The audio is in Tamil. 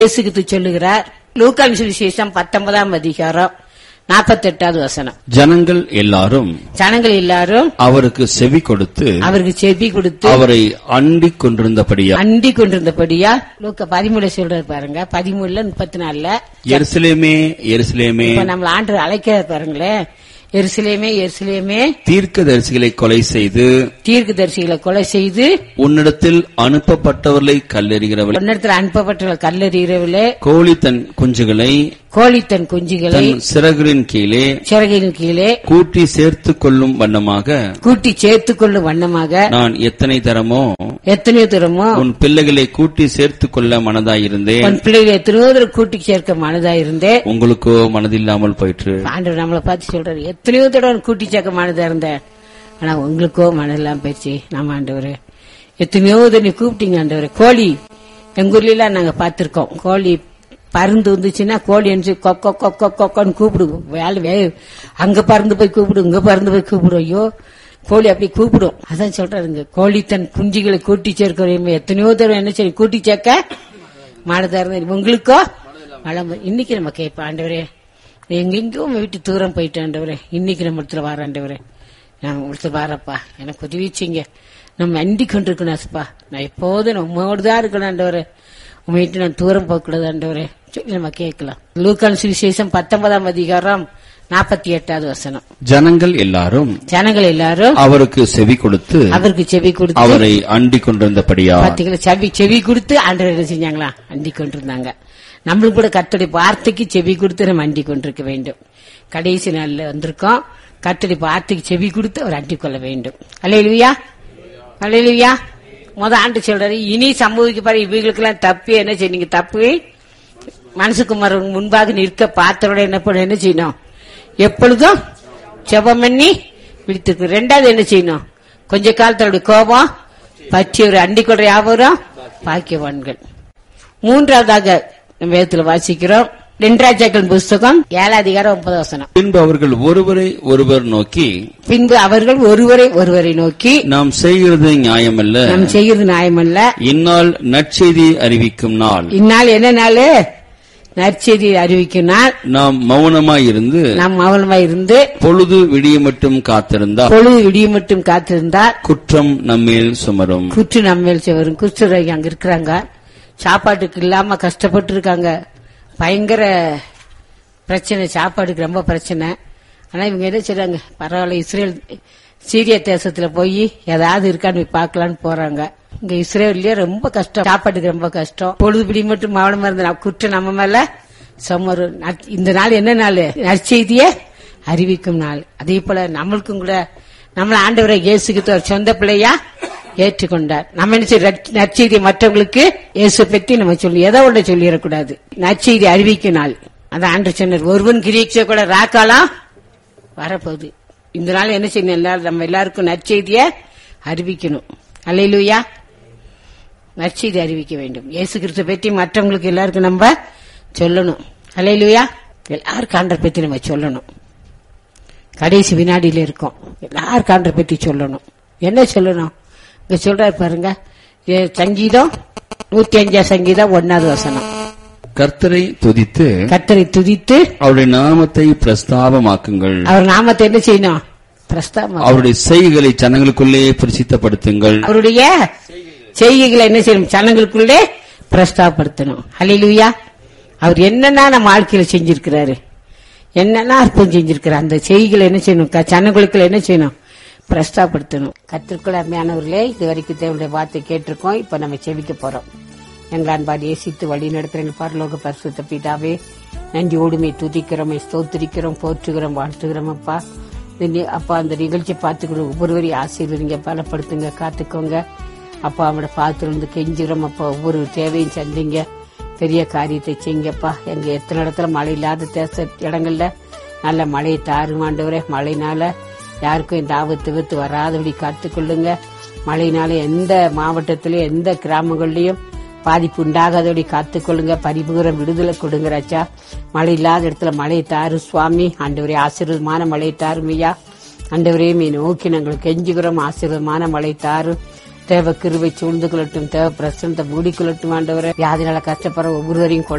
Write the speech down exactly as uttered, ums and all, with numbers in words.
இயேசுகிறிஸ்து சொல்லுகிறார். லூக்கான் சுவிசேஷம் பத்தொன்பதாம் அதிகாரம் நாற்பத்தி எட்டாவது வசனம். ஜனங்கள் எல்லாரும் ஜனங்கள் எல்லாரும் அவருக்கு செவி கொடுத்து அவருக்கு செவி கொடுத்து அவரை அண்டிக் கொண்டிருந்தபடியா அண்டிக் கொண்டிருந்தபடியா லூக்கா பதிமூணுல சொல்றாரு பாருங்க. பதிமூணுல முப்பத்தி நாலுல எருசலேமே எருசலேமே, இப்ப நம்மள ஆண்டு அழைக்கிறார் பாருங்களேன். எருசலேமே எருசலேமே, தீர்க்கதரிசிகளை கொலை செய்து தீர்க்கதரிசிகளை கொலை செய்து உன்னிடத்தில் அனுப்பப்பட்டவர்களை கல்லெறிகிறவளே, உன்னிடத்தில் அனுப்பப்பட்டவர்கள் கல்லெறிகிறவர்களே, கோழி தன் குஞ்சுகளை கோழி தன் குஞ்சுகளை தன் சிறகுகளின் கீழே சிறகின் கீழே கூட்டி சேர்த்துக் கொள்ளும் வண்ணமாக கூட்டி சேர்த்துக் கொள்ளும் வண்ணமாக நான் எத்தனை தரமோ எத்தனையோ தூரமோ உன் பிள்ளைகளை கூட்டி சேர்த்துக் கொள்ள மனதாயிருந்தேன், உன் பிள்ளைகளை எத்தனையோ தூரம் கூட்டி சேர்க்க மனதாயிருந்தேன், உங்களுக்கோ மனதில்லாமல் போயிற்று. ஆண்டவர் நம்மளை பார்த்து சொல்றாரு, எத்தனையோ தடவை கூட்டி சேர்க்க மனதா இருந்தேன், ஆனா உங்களுக்கோ மனதெல்லாம் போயிடுச்சு. நம்ம ஆண்டவரு எத்தனையோ தடவை கூப்பிட்டீங்க ஆண்டவரு. கோழி எங்க ஊர்ல எல்லாம் நாங்க பாத்திருக்கோம். கோழி பருந்து வந்துச்சுன்னா கோழி என்று கொக்கோ கொக்கோ கொக்கோன்னு கூப்பிடுவோம். வேலை அங்க பறந்து போய் கூப்பிடும், இங்க பறந்து போய் கூப்பிடும். ஐயோ கோழி அப்படி கூப்பிடும். அதான் சொல்றாருங்க, கோழி தன் குஞ்சுகளை கூட்டி சேர்க்க எத்தனையோ தடவை என்ன சரி கூட்டி சேர்க்க மனதா இருந்த உங்களுக்கோ மழை. இன்னைக்கு நம்ம கேட்போம், ஆண்டவரே எங்கெங்கோ உங்க வீட்டு தூரம் போயிட்டு ஆண்டவரே, இன்னைக்கு நம்ம இடத்துல வர ஆண்டவரே, நான் ஒருத்தர் வரப்பா, எனக்கு உதவி செய்யுங்க. நம்ம அண்டி கொண்டிருக்கணும்ப்பா, நான் எப்போதும் நம்மோடு தான் இருக்கணும் ஆண்டவரே, உங்க வீட்டு நான் தூரம் போகக்கூடாது ஆண்டவரே சொல்லி நம்ம கேட்கலாம். லூக்கான் சுவிசேஷம் பத்தொன்பதாம் அதிகாரம் நாற்பத்தி எட்டாவது வசனம். ஜனங்கள் எல்லாரும் ஜனங்கள் எல்லாரும் அவருக்கு செவி கொடுத்து அவருக்கு செவி கொடுத்து அவரை அண்டிக் கொண்டிருந்தபடியா. பாத்தீங்களா, செவி செவி கொடுத்து ஆண்டவர் என்ன செஞ்சாங்களா, அண்டி கொண்டிருந்தாங்க. நம்மளுக்கு கூட கர்த்தருடைய வார்த்தைக்கு செவி கொடுத்து நம்ம அண்டி கொண்டிருக்க வேண்டும். கடைசி நாள்ல வந்திருக்கோம், கர்த்தருடைய வார்த்தைக்கு செவி கொடுத்து அவர் அண்டிக் கொள்ள வேண்டும். அல்லேலூயா அல்லேலூயா. முத ஆண்டு சொல்றாரு, இனி சம்பவிக்க பாரு இவங்களுக்கு எல்லாம் தப்பு என்ன செய்யுங்க, தப்பு மனசுக்குமார் முன்பாக நிற்க பார்த்தரோட என்ன பண்ண என்ன செய்யணும், எப்பொழுதும் ஜெபம் பண்ணி விடுத்திருக்கு. ரெண்டாவது என்ன செய்யணும், கொஞ்ச காலத்தோட கோபம் பற்றி ஒரு அண்டி கொள்ற யாவரும் பாக்கியவான்கள். மூன்றாவதாக நம்ம வேதத்துல வாசிக்கிறோம், ரெண்டாஜாக்கள் புஸ்தகம் ஏழாம் அதிகாரம் ஒன்பது வசனம். பின்பு அவர்கள் ஒருவரை ஒருவர் நோக்கி பின்பு அவர்கள் ஒருவரை ஒருவரை நோக்கி நாம் செய்கிறது நியாயமல்ல, நாம் செய்கிறது நியாயமல்ல, இந்நாள் நற்செய்தி அறிவிக்கும் நாள், இந்நாள் என்ன நாள், நற்செய்தி அறிவிக்கும் நாள். நாம் மௌனமாயிருந்து நாம் மௌனமாயிருந்து பொழுது விடிய மட்டும் காத்திருந்தால் பொழுது விடிய மட்டும் காத்திருந்தால் குற்றம் நம்மேல் சுமரும். குற்றம் நம்மேல் சுமரும். குஷ்டரோகி அங்க இருக்கிறாங்க, சாப்பாட்டுக்கு இல்லாம கஷ்டப்பட்டு இருக்காங்க, பயங்கர பிரச்சனை, சாப்பாடுக்கு ரொம்ப பிரச்சனை. ஆனா இவங்க என்ன செய்றாங்க, பரவாயில்ல இஸ்ரேல் சீரிய தேசத்துல போய் ஏதாவது இருக்கான்னு பாக்கலான்னு போறாங்க. இங்க இஸ்ரேல்லயே ரொம்ப கஷ்டம், சாப்பாட்டுக்கு ரொம்ப கஷ்டம். பொழுதுபிடி மட்டும் மௌனமா இருந்த குற்றம் நம்ம மேல சுமரு. இந்த நாள் என்ன நாள், நற்செய்திய அறிவிக்கும் நாள். அதே போல நம்மளுக்கும் கூட நம்மள ஆண்டவரை இயேசுக்கு ஒரு சொந்த பிள்ளையா ஏற்றுக்கொண்டார். நம்ம என்ன நற்செய்தி மற்றவங்களுக்கு இயேசு பற்றி நம்ம சொல்லி எதை ஒன்று சொல்லிடக்கூடாது, நற்செய்தி அறிவிக்கும் நாள். அதான் ஆண்டு சொன்னார், ஒருவன் கிரீட்சை கூட ராக்காலாம் வரப்போகுது. இந்த நாள் என்ன செய்யணும், எல்லாரும் நம்ம எல்லாருக்கும் நற்செய்திய அறிவிக்கணும். அல்லேலூயா. நற்செய்தி அறிவிக்க வேண்டும். இயேசு கிறிஸ்து பற்றி மற்றவங்களுக்கு எல்லாருக்கும் நம்ம சொல்லணும். அல்லேலூயா. எல்லாருக்கும் ஆண்டவரை பற்றி நம்ம சொல்லணும். கடைசி வினாடியில இருக்கோம், எல்லாருக்கும் ஆண்டவரை பற்றி சொல்லணும். என்ன சொல்லணும் இங்க சொல்றாரு பாருங்க, சங்கீதம் நூத்தி அஞ்சாம் சங்கீதம் ஒன்னாவது வசனம். கர்த்தரை துதித்து கர்த்தரை துதித்து அவருடைய நாமத்தை பிரஸ்தாபமாக்குங்கள். அவர் நாமத்தை என்ன செய்யணும், பிரஸ்தாபம். அவருடைய செய்கைகளை ஜனங்களுக்குள்ளே பிரசித்தப்படுத்துங்கள். அவருடைய செய்கைகளை என்ன செய்யணும், ஜனங்களுக்குள்ளே பிரஸ்தாபப்படுத்தணும். அல்லேலூயா. அவர் என்னன்னா நம்ம வாழ்க்கையில செஞ்சிருக்கிறாரு, என்னன்னா அற்புதம் செஞ்சிருக்கிறார், அந்த செய்கைகளை என்ன செய்யணும், ஜனங்களுக்குள்ள என்ன செய்யணும், பிரஸ்தாபப்படுத்தணும். கர்த்தருக்குள் அருமையானவர்களே, இது வரைக்கும் தேவனுடைய வார்த்தை கேட்டிருக்கோம். இப்ப நம்ம செவிக்க போறோம். எங்கள் அன்பாடி ஏசித்து வழி நடத்துறேன் பரலோக பரிசுத்த பிதாவே, நன்றி ஓடுமை துதிக்கிறோம், ஸ்தோத்திரிக்கிறோம், போற்றுகிறோம், வாழ்த்துகிறோம். அப்பா அப்பா அந்த நிகழ்ச்சியை பார்த்துக்கிறோம், ஒவ்வொருவரையும் ஆசீர்வதிங்க, பலப்படுத்துங்க, காத்துக்கோங்க. அப்பா அவங்களோட பார்த்துருந்து கெஞ்சுகிறோம். அப்பா ஒவ்வொரு தேவையும் சந்திங்க, பெரிய காரியத்தை செய்யுங்கப்பா. எங்க எத்தனை இடத்துல மழை இல்லாத தேச இடங்கள்ல நல்ல மழையை தாருமாண்டவரே. மழைனால யாருக்கும் இந்த ஆபத்து வித்து வராதபடி காத்துக்கொள்ளுங்க. மழையினால எந்த மாவட்டத்திலயும் எந்த கிராமங்கள்லயும் பாதிப்பு உண்டாகாதபடி காத்துக்கொள்ளுங்க. பரிபூரம் விடுதலை கொடுங்க ராஜா. மழை இல்லாத இடத்துல மழையை தாரு சுவாமி. ஆண்டவரே ஆசீர்வாதமான மழையை தாரும் ஐயா. ஆண்டவரே மீ நோக்கி நாங்கள் கெஞ்சுகிறோம், ஆசீர்வாதமான மழை தாரு. தேவ கிருபை சூழ்ந்து கொள்ளட்டும், தேவ பிரசனத்தை மூடி கொள்ளட்டும் ஆண்டவரே. வியாதினால கஷ்டப்படுற ஒவ்வொருவரையும்